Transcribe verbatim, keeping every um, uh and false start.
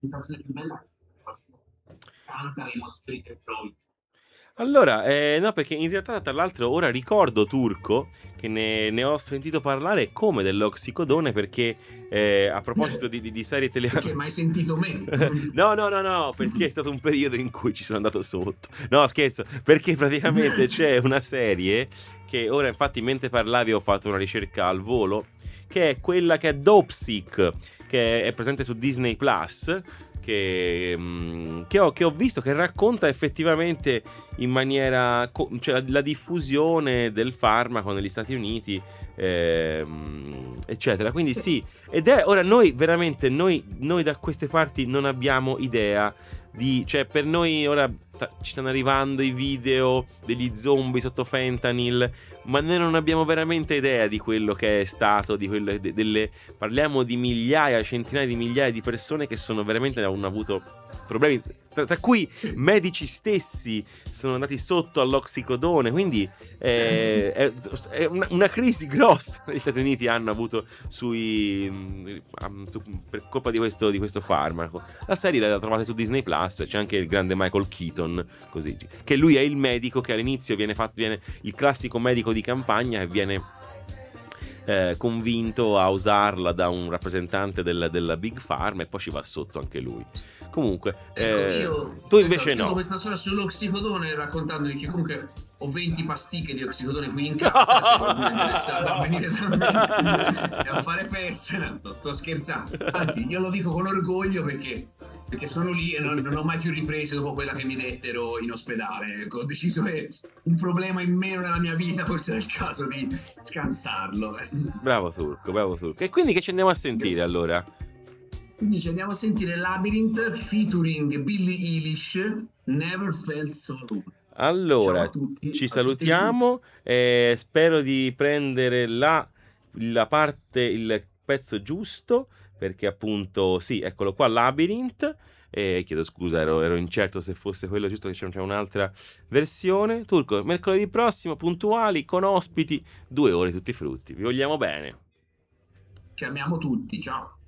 Sensazione più bella tanta emozioni che provi. Allora, ehm, no, perché in realtà tra l'altro ora ricordo Turco, che ne ne ho sentito parlare come dell'oxicodone perché, ehm, a proposito di di di serie tele Perché mai sentito me? no, no, no, no, perché è stato un periodo in cui ci sono andato sotto. No, scherzo, perché praticamente c'è una serie che ora infatti mentre parlavi ho fatto una ricerca al volo, che è quella che è Dopesick, che è presente su Disney Plus, che, mhmm, che ho che ho visto che racconta effettivamente in maniera co cioè la la diffusione del farmaco negli Stati Uniti, ehm, eccetera. Quindi sì, ed è ora noi veramente noi noi da queste parti non abbiamo idea di cioè per noi ora sta ci stanno arrivando i video degli zombie sotto fentanyl, ma noi non abbiamo veramente idea di quello che è stato, di quelle de delle parliamo di migliaia, centinaia di migliaia di persone che sono veramente hanno avuto problemi, tra tra cui Sì. medici stessi sono andati sotto all'oxicodone, quindi, ehm, è z è una una crisi grossa che gli Stati Uniti hanno avuto sui mhmm, am su per colpa di questo di questo farmaco. La serie la trovate su Disney Plus, c'è anche il grande Michael Keaton, così, che lui è il medico che all'inizio viene fat viene il classico medico di campagna che viene ehm, convinto a usarla da un rappresentante del della Big Pharma e poi ci va sotto anche lui. Comunque, Ecco, ehm, io tu esatto, invece chiudo no. questa storia sull'oxicodone raccontandovi che comunque ho venti pasticche di oxicodone qui in casa, se qualcuno è interessato a venire da me e a fare feste, no, sto scherzando. Anzi, io lo dico con orgoglio perché, perché sono lì e non, non ho mai più ripreso dopo quella che mi dettero in ospedale. Ecco, ho deciso che un problema in meno nella mia vita, forse è il caso di scansarlo. Bravo Turco, bravo Turco. E quindi che ci andiamo a sentire allora? Quindi ci andiamo a sentire Labyrinth featuring Billie Eilish, Never Felt So Alone. Ciao Allora, a tutti, ci a tutte e cinque. salutiamo e spero di prendere la la parte il pezzo giusto, perché appunto sì, eccolo qua, Labyrinth, e chiedo scusa, ero ero incerto se fosse quello giusto, che c'è c'è un'altra versione. Turco, mercoledì prossimo puntuali con ospiti, due ore tutti frutti. Vi vogliamo bene. Ci amiamo tutti, ciao.